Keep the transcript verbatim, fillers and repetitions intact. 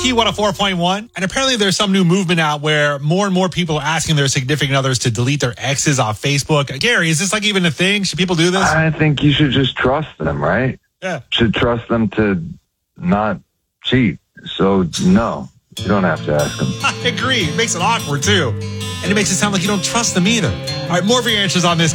Key one oh four point one. And apparently there's some new movement out where more and more people are asking their significant others to delete their exes off Facebook. Gary, is this like even a thing? Should people do this? I think you should just trust them, right? Yeah. Should trust them to not cheat. So, no, you don't have to ask them. I agree. It makes it awkward, too. And it makes it sound like you don't trust them either. All right, more of your answers on this.